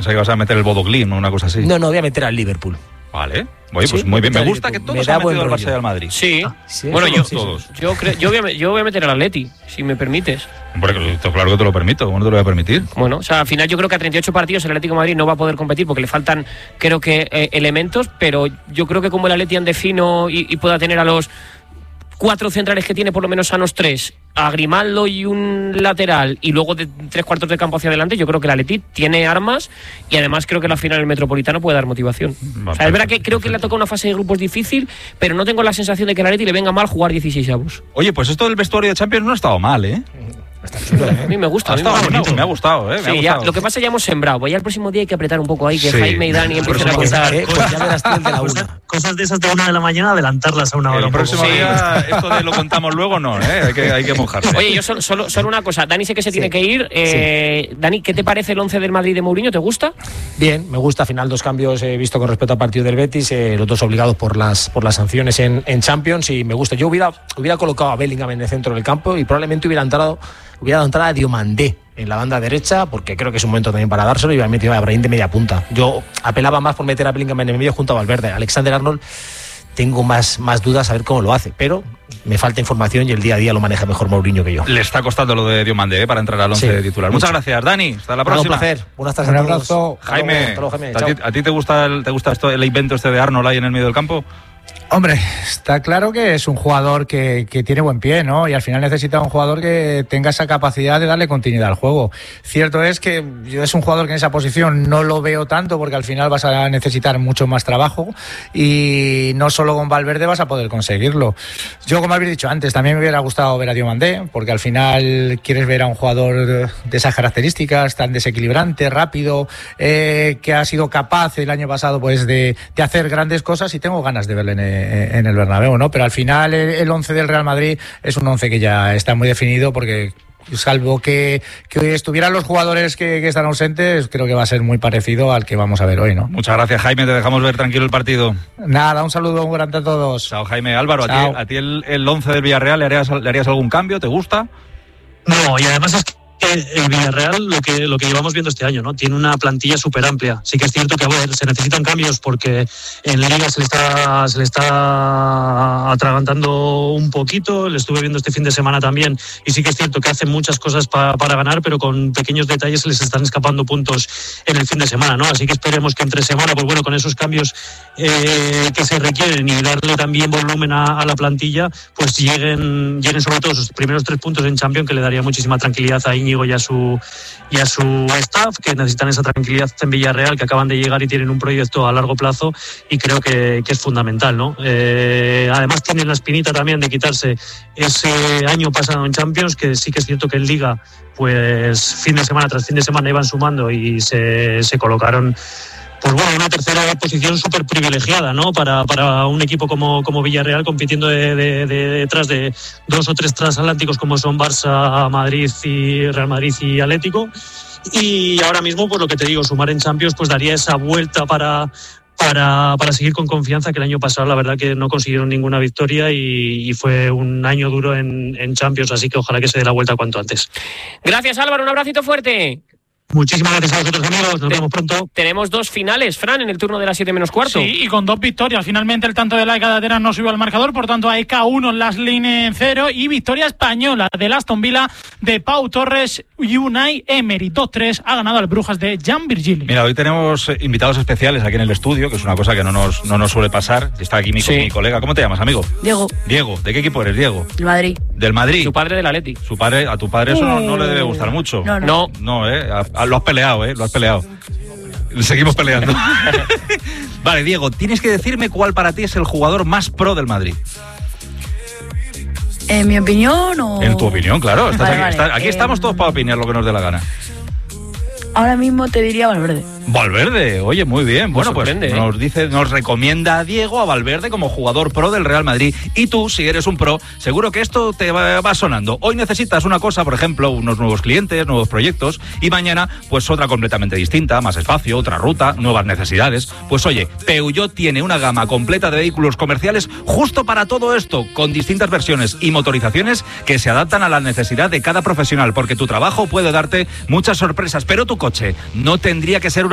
Pensaba que ibas a meter el Bodo Glimt o una cosa así. No, voy a meter al Liverpool. Vale. Oye, pues muy bien. Me gusta que todos han metido al Barça y al Madrid. Sí. ¿Sí? Bueno, Todos. yo voy a meter al Atleti, si me permites. Porque claro que te lo permito. ¿Cómo no te lo voy a permitir? Bueno, o sea, al final yo creo que a 38 partidos el Atlético de Madrid no va a poder competir porque le faltan, creo que, elementos, pero yo creo que como el Atleti ande fino y pueda tener a los 4 centrales que tiene, por lo menos sanos 3, a Grimaldo y un lateral, y luego de 3/4 de campo hacia adelante, yo creo que el Atleti tiene armas, y además creo que la final del Metropolitano puede dar motivación. O sea, es verdad que creo que le ha tocado una fase de grupos difícil, pero no tengo la sensación de que el Atleti le venga mal jugar 16avos. Oye, pues esto del vestuario de Champions no ha estado mal, ¿eh? A mí me gusta. Me ha gustado, ¿eh? Sí, ya, lo que pasa es que ya hemos sembrado. Voy al próximo día hay que apretar un poco ahí, que Sí. Jaime y Dani empiecen a contar. Pues ya verás tú el de la una. Cosas de esas de 1 de la mañana, adelantarlas a una hora. El un poco. próximo día, esto de lo contamos luego, no, ¿eh? Hay que mojarse. Oye, yo solo una cosa. Dani sé que se tiene que ir. Dani, ¿qué te parece el 11 del Madrid de Mourinho? ¿Te gusta? Bien, me gusta. Al final 2 cambios he visto con respecto al partido del Betis, los 2 obligados por las sanciones en Champions, y me gusta. Yo hubiera colocado a Bellingham en el centro del campo y probablemente hubiera dado entrada a Diomandé en la banda derecha, porque creo que es un momento también para dárselo, y hubiera metido a Brahim de media punta. Yo apelaba más por meter a Bellingham en el medio junto a Valverde. Alexander-Arnold tengo más dudas a ver cómo lo hace, pero me falta información y el día a día lo maneja mejor Mourinho que yo. Le está costando lo de Diomandé para entrar al 11 titular. Muchas gracias, Dani. Hasta la próxima. Un placer. Buenas tardes. Un abrazo. Jaime, Chao. ¿a ti te gusta esto, el invento este de Arnold ahí en el medio del campo? Hombre, está claro que es un jugador que tiene buen pie, ¿no? Y al final necesita un jugador que tenga esa capacidad de darle continuidad al juego. Cierto es que es un jugador que en esa posición no lo veo tanto, porque al final vas a necesitar mucho más trabajo, y no solo con Valverde vas a poder conseguirlo. Yo, como habéis dicho antes, también me hubiera gustado ver a Diomandé, porque al final quieres ver a un jugador de esas características, tan desequilibrante, rápido, que ha sido capaz el año pasado pues de hacer grandes cosas, y tengo ganas de verle en el Bernabéu, ¿no? Pero al final el 11 del Real Madrid es un 11 que ya está muy definido, porque salvo que hoy estuvieran los jugadores que están ausentes, creo que va a ser muy parecido al que vamos a ver hoy, ¿no? Muchas gracias, Jaime, te dejamos ver tranquilo el partido. Nada, un saludo muy grande a todos. Chao, Jaime. Álvaro, Chao. ¿a ti el 11 del Villarreal le harías algún cambio? ¿Te gusta? No, y además es que el Villarreal, lo que llevamos viendo este año, ¿no? Tiene una plantilla súper amplia. Sí que es cierto que, a ver, se necesitan cambios porque en la Liga se le está atragantando un poquito. Le estuve viendo este fin de semana también, y sí que es cierto que hacen muchas cosas para ganar, pero con pequeños detalles se les están escapando puntos en el fin de semana, ¿no? Así que esperemos que entre semana, pues bueno, con esos cambios que se requieren y darle también volumen a la plantilla, pues lleguen sobre todo sus primeros 3 puntos en Champions, que le daría muchísima tranquilidad a Íñigo y a su staff, que necesitan esa tranquilidad en Villarreal, que acaban de llegar y tienen un proyecto a largo plazo, y creo que es fundamental, ¿no? Además tienen la espinita también de quitarse ese año pasado en Champions, que sí que es cierto que en Liga pues fin de semana tras fin de semana iban sumando y se colocaron, pues bueno, una tercera posición súper privilegiada, ¿no? Para un equipo como Villarreal, compitiendo detrás de 2 o 3 transatlánticos como son Barça, Madrid y Real Madrid y Atlético. Y ahora mismo, pues lo que te digo, sumar en Champions pues daría esa vuelta para seguir con confianza, que el año pasado la verdad que no consiguieron ninguna victoria y fue un año duro en Champions, así que ojalá que se dé la vuelta cuanto antes. Gracias, Álvaro. Un abracito fuerte. Muchísimas gracias a vosotros, amigos. Nos vemos pronto. Tenemos 2 finales, Fran, en el turno de las 7 menos cuarto. Sí, y con 2 victorias. Finalmente el tanto de la Cadetera no subió al marcador, por tanto AEK 1, Laslin en 0, y victoria española del Aston Villa de Pau Torres y Unai Emery. 2-3 ha ganado al Brujas de Jan Virgili. Mira, hoy tenemos invitados especiales aquí en el estudio, que es una cosa que no nos suele pasar. Está aquí mi colega. ¿Cómo te llamas, amigo? Diego. Diego, ¿de qué equipo eres, Diego? El Madrid. ¿Del Madrid? Su padre del Atleti. A tu padre eso no le debe gustar mucho. No. No, lo has peleado, lo has peleado. Seguimos peleando. Vale, Diego, tienes que decirme cuál para ti es el jugador más pro del Madrid. ¿En mi opinión o...? En tu opinión, claro. Vale. Aquí estamos todos para opinar lo que nos dé la gana. Ahora mismo te diría Valverde. Valverde, oye, muy bien. Bueno, pues nos recomienda a Diego a Valverde como jugador pro del Real Madrid. Y tú, si eres un pro, seguro que esto te va sonando. Hoy necesitas una cosa, por ejemplo, unos nuevos clientes, nuevos proyectos, y mañana, pues otra completamente distinta, más espacio, otra ruta, nuevas necesidades. Pues oye, Peugeot tiene una gama completa de vehículos comerciales justo para todo esto, con distintas versiones y motorizaciones que se adaptan a la necesidad de cada profesional, porque tu trabajo puede darte muchas sorpresas, pero tu coche no tendría que ser una